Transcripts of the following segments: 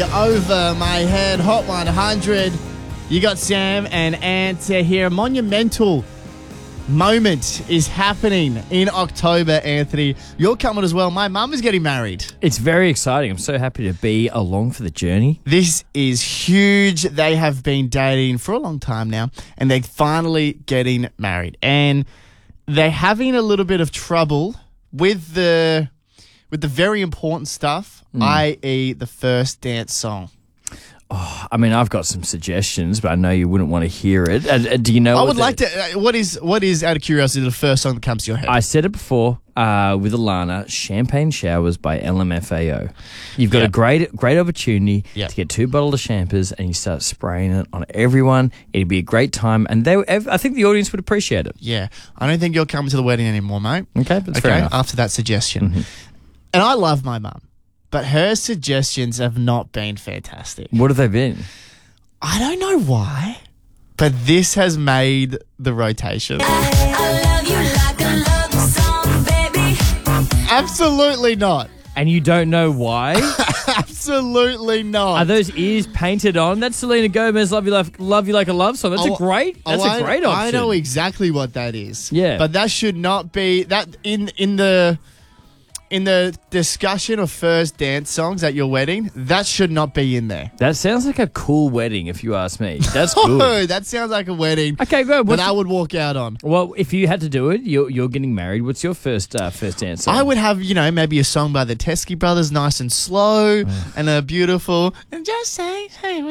Over My Head, Hot 100. You got Sam and Ant here. A monumental moment is happening in October, Anthony. You're coming as well. My mum is getting married. It's very exciting. I'm so happy to be along for the journey. This is huge. They have been dating for a long time now, and they're finally getting married. And they're having a little bit of trouble with the very important stuff, i.e. the first dance song. Oh, I mean, I've got some suggestions, but I know you wouldn't want to hear it. Do you know? I would like to. What is out of curiosity the first song that comes to your head? I said it before with Alana. Champagne Showers by LMFAO. You've got a great opportunity to get 2 bottles of champers and you start spraying it on everyone. It'd be a great time, and I think the audience would appreciate it. Yeah, I don't think you're coming to the wedding anymore, mate. Okay, that's fair enough. After that suggestion, and I love my mum, but her suggestions have not been fantastic. What have they been? I don't know why, but this has made the rotation. I love you like a love song, baby. Absolutely not. And you don't know why? Absolutely not. Are those ears painted on? That's Selena Gomez, Love You Like a Love Song. That's a great option. I know exactly what that is. Yeah. But that should not be that in the discussion of first dance songs at your wedding, that should not be in there. That sounds like a cool wedding, if you ask me. That's good. Oh, that sounds like a wedding. Okay, good. That I would walk out on. Well, if you had to do it, you're getting married. What's your first dance song? I would have, maybe a song by the Teskey Brothers, nice and slow, and a beautiful. And just say.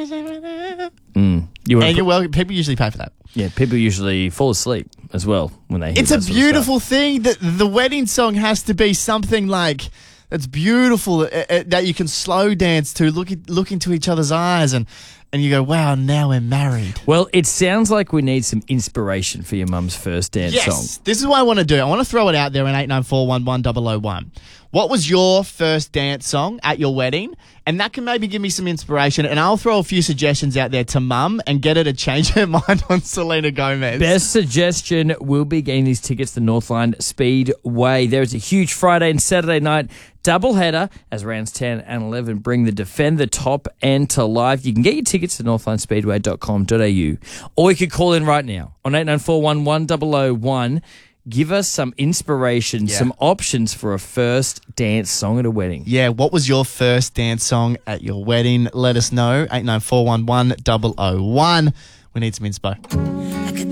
And you're welcome. People usually pay for that. Yeah, people usually fall asleep as well when they hear It's that a sort of beautiful stuff. thing that the wedding song has to be something like that's beautiful that you can slow dance to, look into each other's eyes and you go, wow, now we're married. Well, it sounds like we need some inspiration for your mum's first dance song. This is what I want to do. I want to throw it out there in 89411001. What was your first dance song at your wedding? And that can maybe give me some inspiration, and I'll throw a few suggestions out there to Mum and get her to change her mind on Selena Gomez. Best suggestion will be getting these tickets to Northland Speedway. There is a huge Friday and Saturday night doubleheader as rounds 10 and 11 bring the Defend the Top End to life. You can get your tickets to northlandspeedway.com.au, or you could call in right now on 89411001. Give us some inspiration, some options for a first dance song at a wedding. Yeah, what was your first dance song at your wedding? Let us know. 89411001. We need some inspo. I could